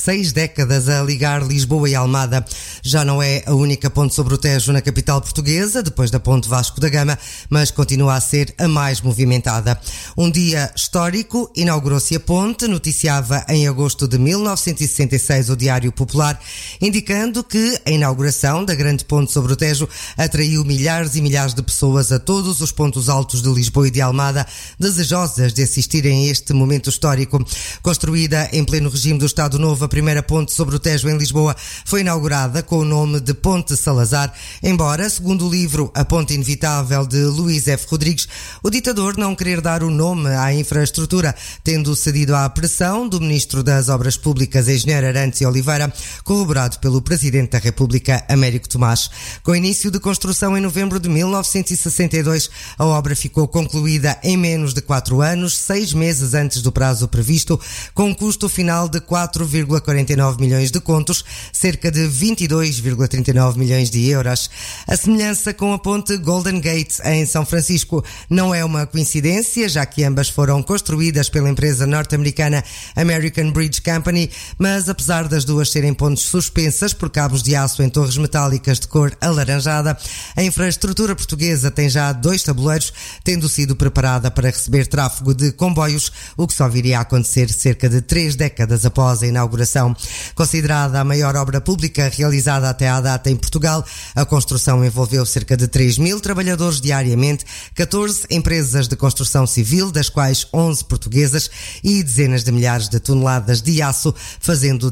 6 décadas a ligar Lisboa e Almada. Já não é a única ponte sobre o Tejo na capital portuguesa, depois da ponte Vasco da Gama, mas continua a ser a mais movimentada. Um dia histórico, inaugurou-se a ponte, noticiava em agosto de 1966 o Diário Popular, indicando que a inauguração da grande ponte sobre o Tejo atraiu milhares e milhares de pessoas a todos os pontos altos de Lisboa e de Almada, desejosas de assistirem a este momento histórico. Construída em pleno regime do Estado Novo, a primeira ponte sobre o Tejo em Lisboa foi inaugurada com o nome de Ponte Salazar, embora, segundo o livro A Ponte Inevitável de Luís F. Rodrigues, o ditador não querer dar o nome à infraestrutura, tendo cedido à pressão do Ministro das Obras Públicas, engenheiro Arantes e Oliveira, corroborado pelo Presidente da República, Américo Tomás. Com início de construção em novembro de 1962, a obra ficou concluída em menos de 4 anos, 6 meses antes do prazo previsto, com um custo final de 4,49 milhões de contos, cerca de 22,39 milhões de euros. A semelhança com a ponte Golden Gate em São Francisco não é uma coincidência, já que ambas foram construídas pela empresa norte-americana American Bridge Company, mas apesar das duas serem pontes suspensas por cabos de aço em torres metálicas de cor alaranjada, a infraestrutura portuguesa tem já 2 tabuleiros, tendo sido preparada para receber tráfego de comboios, o que só viria a acontecer cerca de 3 décadas após a inauguração. Considerada a maior obra pública realizada até à data em Portugal, a construção envolveu cerca de 3.000 trabalhadores diariamente, 14 empresas de construção civil, das quais 11 portuguesas, e dezenas de milhares de toneladas de aço, fazendo